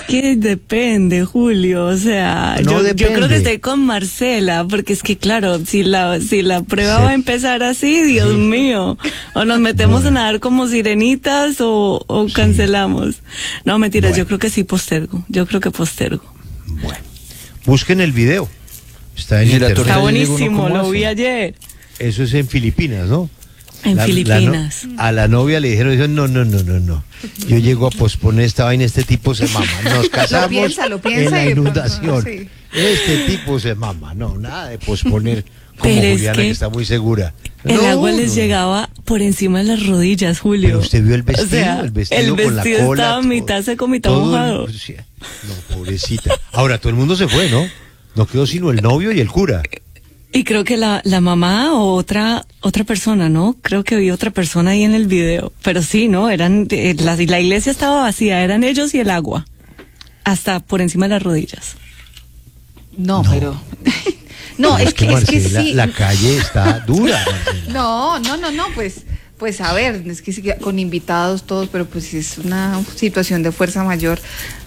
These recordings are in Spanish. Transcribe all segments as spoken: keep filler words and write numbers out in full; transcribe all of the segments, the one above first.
que depende, Julio, o sea, No yo, yo creo que depende. estoy con Marcela, porque es que claro, si la si la prueba Sí. va a empezar así, Dios mío, o nos metemos Bueno. a nadar como sirenitas o, o cancelamos. No, mentiras, Bueno. yo creo que sí postergo, yo creo que postergo. Bueno, busquen el video. Está en Y la internet. torta Está ya llegó, ¿no? buenísimo, ¿Cómo lo hace? vi ayer. Eso es en Filipinas, ¿no? En La- la no- Filipinas. a la novia le dijeron, dijo, no, no, no, no, no. Yo llego a posponer esta vaina, este tipo se mama. Nos casamos piensa, lo piensa en la y de pronto, inundación. sí. Este tipo se mama. No, nada de posponer como Pero es Juliana, que que está muy segura. El No, agua les no. llegaba por encima de las rodillas, Julio. Pero usted vio el vestido, O sea, el vestido, el con vestido la cola. estaba todo- mitad seco, mitad todo el- mojado. sí. No, pobrecita. Ahora, todo el mundo se fue, ¿no? No quedó sino el novio y el cura. Y creo que la, la mamá o otra otra persona, ¿no? Creo que vi otra persona ahí en el video. Pero sí, ¿no? Eran eh, la, la iglesia estaba vacía, eran ellos y el agua. Hasta por encima de las rodillas. No, pero... No, es que, es que Marcela, sí. la calle está dura, Marcela. No, no, no, no, pues, pues a ver, es que sí, con invitados todos, pero pues si es una situación de fuerza mayor,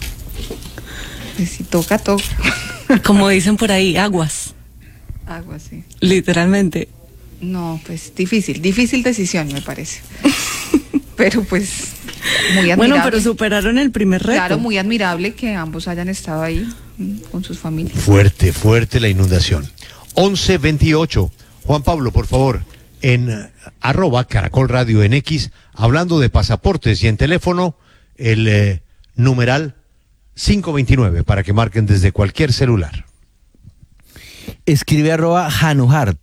pues si toca, toca. Como dicen por ahí, aguas, Agua, sí. literalmente. No, pues difícil, difícil decisión me parece. Pero pues muy admirable. Bueno, pero superaron el primer reto. Claro, muy admirable que ambos hayan estado ahí mm, con sus familias. Fuerte, fuerte la inundación. once veintiocho. Juan Pablo, por favor, en eh, arroba Caracol Radio en X, hablando de pasaportes y en teléfono, el eh, numeral cinco veintinueve para que marquen desde cualquier celular. Escribe arroba Hanuhart.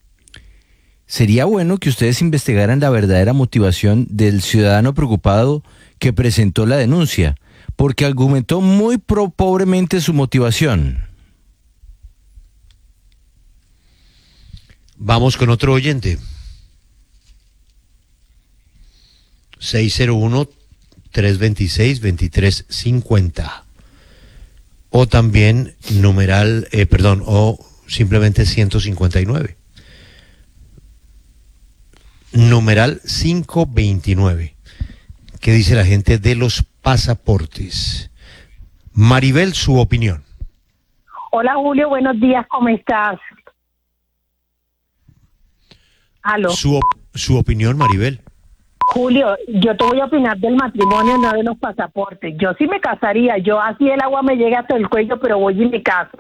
Sería bueno que ustedes investigaran la verdadera motivación del ciudadano preocupado que presentó la denuncia, porque argumentó muy pro- pobremente su motivación. Vamos con otro oyente. seis cero uno, tres dos seis, dos tres cinco cero. O también numeral, eh, perdón, o simplemente ciento cincuenta y nueve. Numeral quinientos veintinueve. ¿Qué dice la gente de los pasaportes? Maribel, su opinión. Hola Julio, buenos días, ¿cómo estás? Aló. Su, op- su opinión, Maribel. Julio, yo te voy a opinar del matrimonio, no de los pasaportes. Yo sí me casaría, yo así el agua me llega hasta el cuello, pero voy y me caso.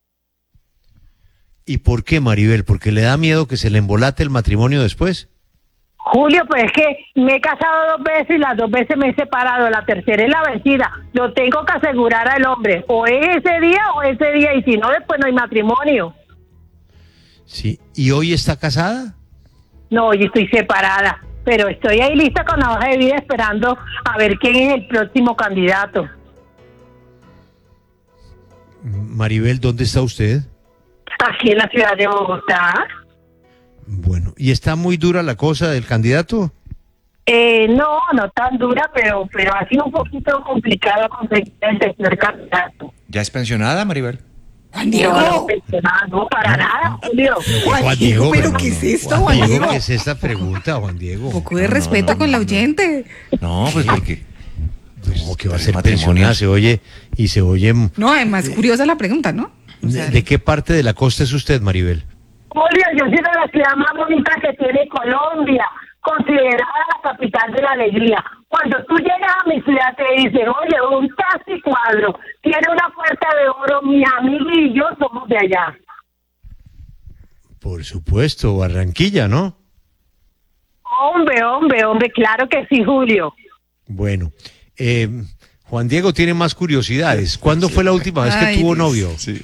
¿Y por qué, Maribel? ¿Porque le da miedo que se le embolate el matrimonio después? Julio, pues es que me he casado dos veces y las dos veces me he separado, la tercera es la vencida. Yo tengo que asegurar al hombre, o es ese día o ese día, y si no, después no hay matrimonio. Sí. ¿Y hoy está casada? No, yo estoy separada, pero estoy ahí lista con la hoja de vida esperando a ver quién es el próximo candidato. Maribel, ¿dónde está usted? Aquí en la ciudad de Bogotá. Bueno, ¿y está muy dura la cosa del candidato? Eh, no, no tan dura, pero pero ha sido un poquito complicado conseguir el tercer candidato. ¿Ya es pensionada, Maribel? Juan No, no, no, no, para nada, Julio. Juan Diego, pero ¿qué es esto, Juan Diego? ¿Qué es esta pregunta, Juan Diego? Un poco de No, no, respeto no, con la no, no. oyente. No, pues porque... No, que va a pues, ser matrimonios. pensionada, se oye, y se oye... No, además curiosa la pregunta, ¿no? O sea, ¿De, de qué parte de la costa es usted, Maribel? Julio, yo soy de la ciudad más bonita que tiene Colombia, considerada la capital de la alegría. Cuando tú llegas a mi ciudad te dicen, oye, un taxi cuadro, tiene una puerta de oro, mi amigo y yo somos de allá. Por supuesto, Barranquilla, ¿no? Hombre, hombre, hombre, claro que sí, Julio. Bueno, eh, Juan Diego tiene más curiosidades. ¿Cuándo fue la última vez que Ay, tuvo Dios. novio? Sí.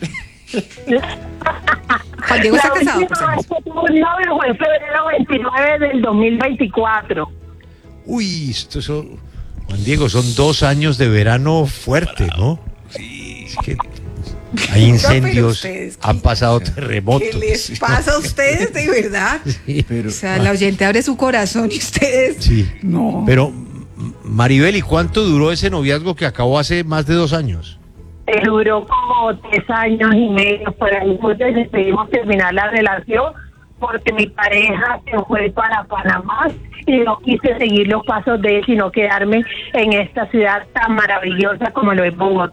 Juan Diego está La casado, última por vez cierto. que tuve un novio fue en febrero veintinueve del dos mil veinticuatro. Uy, esto son, Juan Diego, son dos años de verano fuerte, ¿no? Sí. Es que hay incendios, ustedes, ¿qué- han pasado terremotos. ¿Qué les pasa a ustedes, de verdad? Sí, Pero... O sea, la oyente abre su corazón y ustedes... sí. No. Pero, Maribel, ¿y cuánto duró ese noviazgo que acabó hace más de dos años? Eh, duró como tres años y medio, por ahí pues decidimos terminar la relación porque mi pareja se fue para Panamá y no quise seguir los pasos de él, sino quedarme en esta ciudad tan maravillosa como lo es Bogotá.